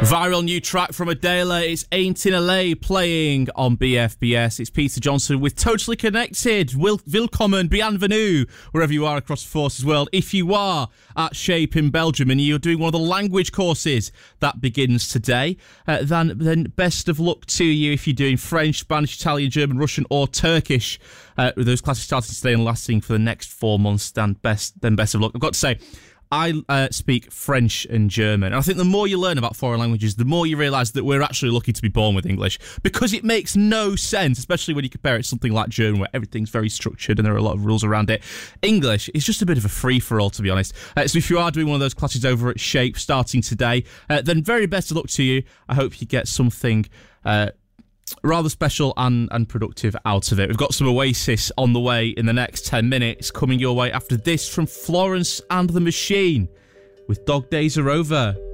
Viral new track from Adele. It's Ain't in LA playing on BFBS. It's Peter Johnson with Totally Connected. Willkommen, bienvenue, wherever you are across the Forces world. If you are at Shape in Belgium and you're doing one of the language courses that begins today, then best of luck to you if you're doing French, Spanish, Italian, German, Russian or Turkish. With those classes starting today and lasting for the next 4 months, then best of luck. I've got to say, I speak French and German. And I think the more you learn about foreign languages, the more you realise that we're actually lucky to be born with English. Because it makes no sense, especially when you compare it to something like German, where everything's very structured and there are a lot of rules around it. English is just a bit of a free-for-all, to be honest. So if you are doing one of those classes over at Shape starting today, then very best of luck to you. I hope you get something rather special and productive out of it. We've got some Oasis on the way in the next 10 minutes, coming your way after this from Florence and the Machine with Dog Days Are Over.